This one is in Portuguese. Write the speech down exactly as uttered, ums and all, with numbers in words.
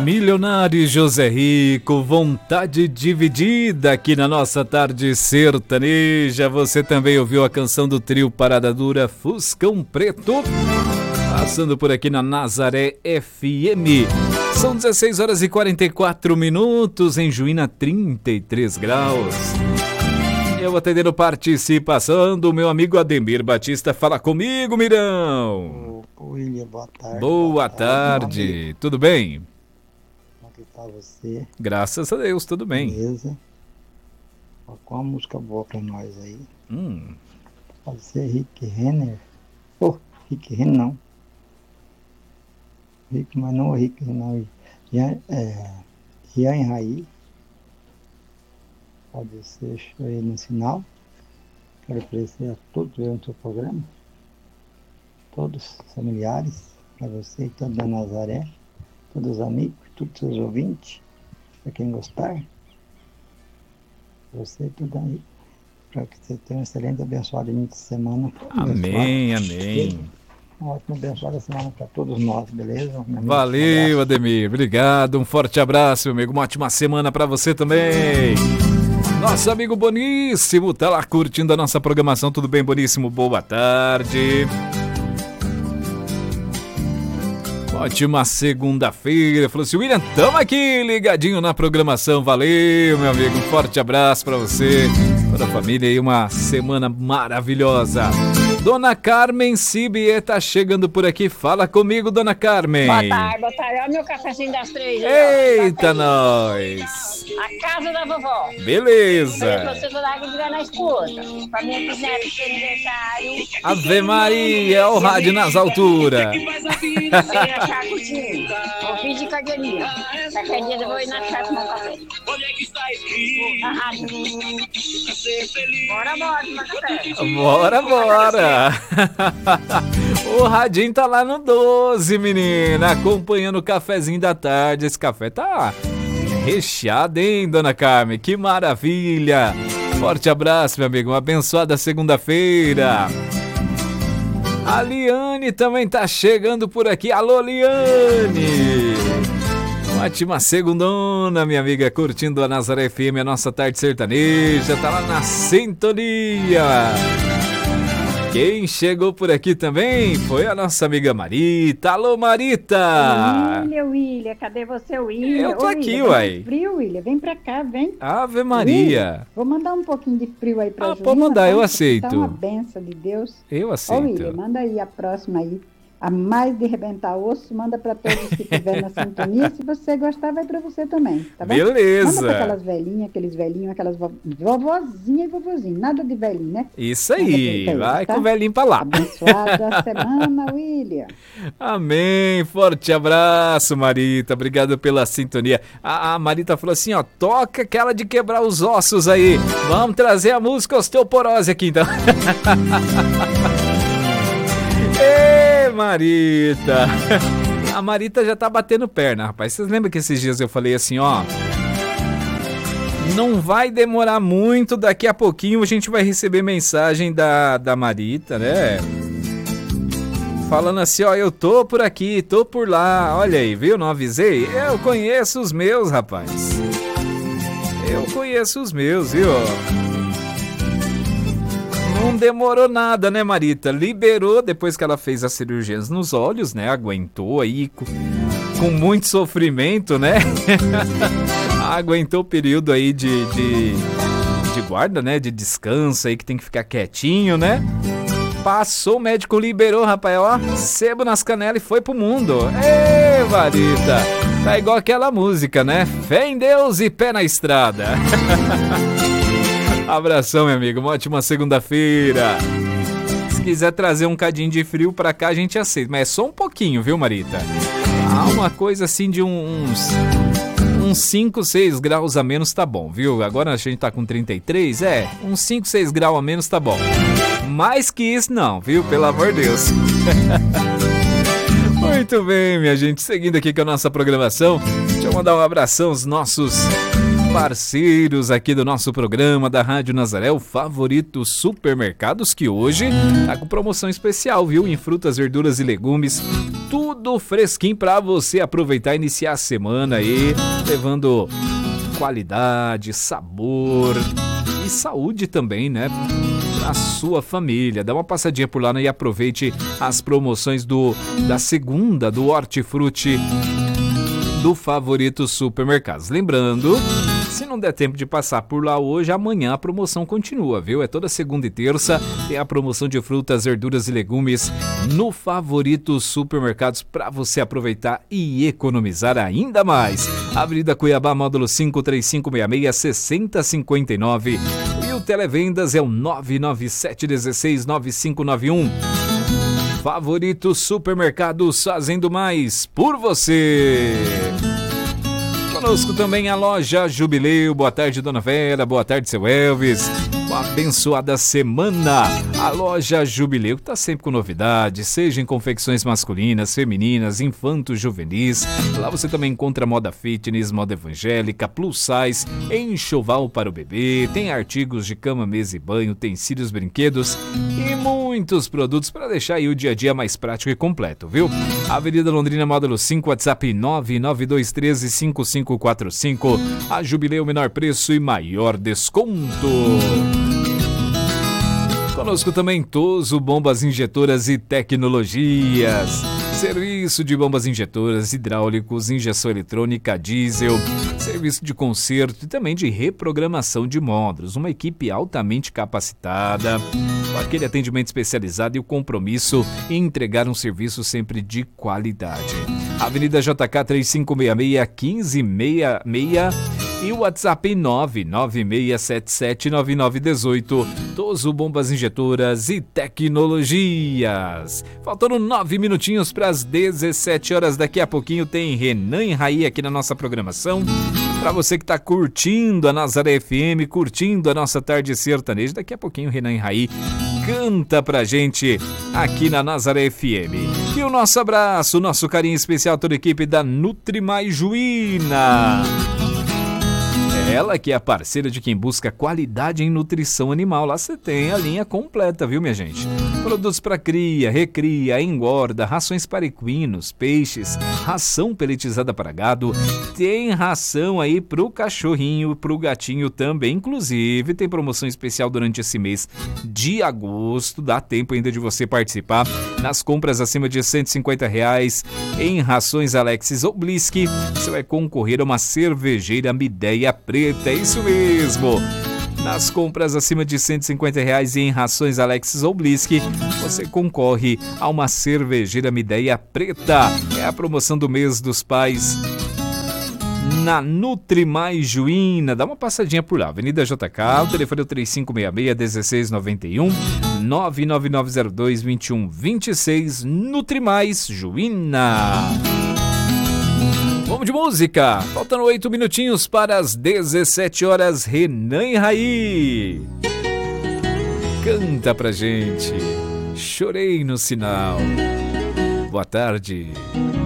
Milionário José Rico, vontade dividida aqui na nossa tarde sertaneja. Você também ouviu a canção do trio Parada Dura, Fuscão Preto, passando por aqui na Nazaré F M. São dezesseis horas e quarenta e quatro minutos, em Juína, trinta e três graus. Eu atendendo participação do meu amigo Ademir Batista. Fala comigo, Mirão. Ô, William, boa tarde. Boa, boa tarde, tarde. Tudo bem? Como que tá você? Graças a Deus, tudo bem. Beleza. Com uma música boa pra nós aí. Hum. Pode ser Rick Renner. Oh, Rick Renner não. Rick, mas não Rick, não. Ian, é, Ian Raí. Pode ser, show aí no sinal. Quero agradecer a todos no seu programa. Todos os familiares, para você e toda a Nazaré, todos os amigos, todos os seus ouvintes, para quem gostar, você e tudo aí, para que você tenha um excelente abençoado início de semana. Amém, amém. Uma ótima abençoada semana para todos nós, beleza? Valeu, um Ademir, obrigado, um forte abraço, meu amigo, uma ótima semana para você também. Nosso amigo Boníssimo tá lá curtindo a nossa programação, tudo bem, Boníssimo? Boa tarde. Ótima segunda-feira. Falou assim, William, tamo aqui ligadinho na programação. Valeu, meu amigo. Um forte abraço pra você, toda a família aí. Uma semana maravilhosa. Dona Carmen Sibier tá chegando por aqui. Fala comigo, Dona Carmen. Boa tarde, boa tarde. Olha o meu cafezinho das três. Eita, nós. A casa da vovó. Beleza. Pra você toda que tiver na escuta. Pra minha bisneta que tem aniversário. Ave Maria, o rádio nas alturas. Tem a chá curtindo. Vou pedir cadeirinha. Daqui a dia eu vou ir na chá tomar um café. Na rádio. Bora, bora, tomar café. Bora, bora. O radinho tá lá no doze, menina, acompanhando o cafezinho da tarde. Esse café tá recheado, hein, Dona Carmen? Que maravilha. Forte abraço, meu amigo, uma abençoada segunda-feira. A Liane também tá chegando por aqui. Alô, Liane. Ótima segundona, minha amiga, curtindo a Nazaré F M, a nossa tarde sertaneja, tá lá na sintonia. Quem chegou por aqui também foi a nossa amiga Marita. Alô, Marita! William, William, cadê você, William? Eu tô Ô, aqui, William, uai. Tá frio, William, vem pra cá, vem. Ave Maria! William, vou mandar um pouquinho de frio aí pra Ah, pode mandar, eu aceito. Tá uma benção de Deus. Eu Ô, aceito. William, manda aí a próxima aí. A mais de arrebentar osso, manda pra todos que estiverem na sintonia. Se você gostar, vai pra você também, tá bom? Beleza! Manda pra aquelas velhinhas, aqueles velhinhos, aquelas vo... vovozinha e vovozinho. Nada de velhinho, né? Isso aí, aí, vai tá? com o velhinho pra lá. Abençoada a semana, William. Amém, forte abraço, Marita, obrigado pela sintonia. A, a Marita falou assim, ó, toca aquela de quebrar os ossos aí. Vamos trazer a música osteoporose aqui, então. Ê, Marita! A Marita já tá batendo perna, rapaz. Vocês lembram que esses dias eu falei assim, ó, não vai demorar muito, daqui a pouquinho a gente vai receber mensagem da, da Marita, né? Falando assim, ó, eu tô por aqui, tô por lá, olha aí, viu? Não avisei? Eu conheço os meus, rapaz. Eu conheço os meus, viu? Não demorou nada, né, Marita? Liberou depois que ela fez as cirurgias nos olhos, né? Aguentou aí com, com muito sofrimento, né? Aguentou o período aí de, de, de guarda, né? De descanso aí, que tem que ficar quietinho, né? Passou, o médico liberou, rapaz, ó, sebo nas canelas e foi pro mundo. Ê, Marita, tá igual aquela música, né? Fé em Deus e pé na estrada. Abração, meu amigo, uma ótima segunda-feira. Se quiser trazer um cadinho de frio pra cá, a gente aceita, mas é só um pouquinho, viu, Marita? Ah, uma coisa assim de uns... uns cinco, seis graus a menos tá bom, viu? Agora a gente tá com trinta e três, é, uns cinco, seis graus a menos tá bom. Mais que isso não, viu? Pelo amor de Deus. Muito bem, minha gente, seguindo aqui com a nossa programação, deixa eu mandar um abração aos nossos parceiros aqui do nosso programa da Rádio Nazaré, o Favorito Supermercados, que hoje tá com promoção especial, viu? Em frutas, verduras e legumes, tudo fresquinho para você aproveitar e iniciar a semana aí, levando qualidade, sabor e saúde também, né? A sua família. Dá uma passadinha por lá, né? E aproveite as promoções do, da segunda do Hortifruti do Favorito Supermercados. Lembrando, se não der tempo de passar por lá hoje, amanhã a promoção continua, viu? É toda segunda e terça, tem a promoção de frutas, verduras e legumes no Favorito Supermercados para você aproveitar e economizar ainda mais. Avenida Cuiabá, módulo cinco três cinco seis seis, seis zero cinco nove. E o Televendas é o nove nove sete um seis nove cinco nove um. Favorito Supermercados, fazendo mais por você. Conosco também a loja Jubileu. Boa tarde, dona Vera. Boa tarde, seu Elvis. Uma abençoada semana. A loja Jubileu está sempre com novidades, seja em confecções masculinas, femininas, infantos, juvenis. Lá você também encontra moda fitness, moda evangélica, plus size, enxoval para o bebê. Tem artigos de cama, mesa e banho, utensílios, brinquedos e muitos produtos para deixar aí o dia a dia mais prático e completo, viu? Avenida Londrina, módulo cinco, WhatsApp nove nove dois um três cinco cinco quatro cinco. A Jubileu, menor preço e maior desconto. Conosco também Toso Bombas Injetoras e Tecnologias. Serviço de bombas injetoras, hidráulicos, injeção eletrônica, diesel, serviço de conserto e também de reprogramação de módulos. Uma equipe altamente capacitada, com aquele atendimento especializado e o compromisso em entregar um serviço sempre de qualidade. Avenida J K três cinco seis seis, um cinco seis seis e o WhatsApp nove nove seis sete sete nove nove um oito. Toso Bombas Injetoras e Tecnologias. Faltando nove minutinhos para as dezessete horas. Daqui a pouquinho tem Renan e Raí aqui na nossa programação. Para você que está curtindo a Nazaré F M, curtindo a nossa tarde sertaneja, daqui a pouquinho o Renan e Raí canta pra gente aqui na Nazaré F M. E o nosso abraço, o nosso carinho especial a toda a equipe da Nutrimais Juína. Ela que é a parceira de quem busca qualidade em nutrição animal. Lá você tem a linha completa, viu, minha gente? Produtos para cria, recria, engorda, rações para equinos, peixes, ração peletizada para gado. Tem ração aí pro cachorrinho, pro gatinho também. Inclusive, tem promoção especial durante esse mês de agosto. Dá tempo ainda de você participar. Nas compras acima de cento e cinquenta reais em rações Alexis ou Blisk, você vai concorrer a uma cervejeira Mideia Preta. É isso mesmo. Nas compras acima de cento e cinquenta reais em rações Alexis ou Blisk, você concorre a uma cervejeira Mideia Preta. É a promoção do mês dos pais na Nutrimais Juína. Dá uma passadinha por lá. Avenida J K, o telefone é o três cinco seis seis, um seis nove um, nove nove nove zero dois, dois um dois seis. Nutrimais Juína. Vamos de música. Faltando oito minutinhos para as dezessete horas. Renan e Raí. Canta pra gente. Chorei no sinal. Boa tarde.